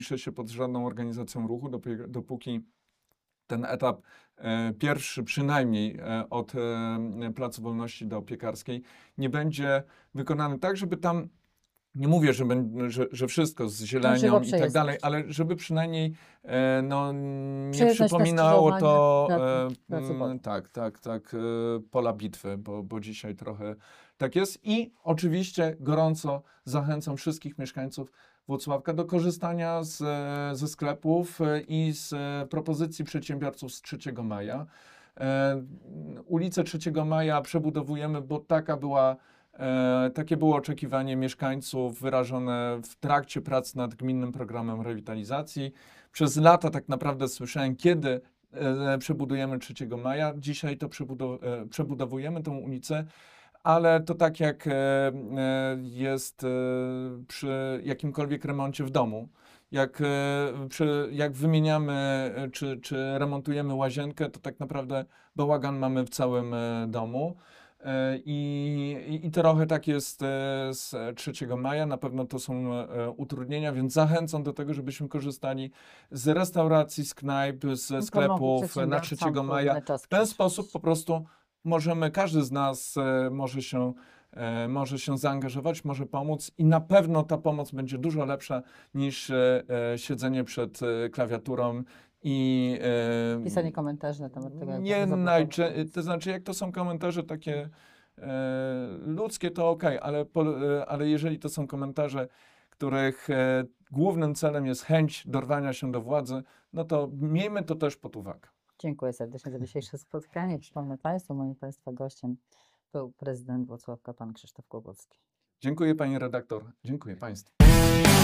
podpiszę się pod żadną organizacją ruchu, dopóki ten etap pierwszy przynajmniej od Placu Wolności do Piekarskiej nie będzie wykonany tak, żeby tam, nie mówię, że wszystko z zielenią i tak dalej, ale żeby przynajmniej no, nie przypominało to pola bitwy, bo dzisiaj trochę tak jest. I oczywiście gorąco zachęcam wszystkich mieszkańców Włocławka do korzystania ze sklepów i z propozycji przedsiębiorców z 3 maja. Ulicę 3 Maja przebudowujemy, bo takie było oczekiwanie mieszkańców wyrażone w trakcie prac nad gminnym programem rewitalizacji. Przez lata tak naprawdę słyszałem, kiedy przebudujemy 3 Maja. Dzisiaj to przebudowujemy tę ulicę, ale to tak jak jest przy jakimkolwiek remoncie w domu. Jak wymieniamy czy remontujemy łazienkę, to tak naprawdę bałagan mamy w całym domu. I trochę tak jest z 3 Maja. Na pewno to są utrudnienia, więc zachęcam do tego, żebyśmy korzystali z restauracji, z knajp, ze sklepów na 3 Maja. W ten sposób po prostu każdy z nas może się zaangażować, może pomóc i na pewno ta pomoc będzie dużo lepsza niż siedzenie przed klawiaturą i pisanie komentarzy na temat tego. To znaczy, jak to są komentarze takie ludzkie, to okej, ale jeżeli to są komentarze, których głównym celem jest chęć dorwania się do władzy, no to miejmy to też pod uwagę. Dziękuję serdecznie za dzisiejsze spotkanie. Przypomnę Państwu, moim Państwa gościem był prezydent Włocławka, pan Krzysztof Kłobucki. Dziękuję pani redaktor, dziękuję Państwu.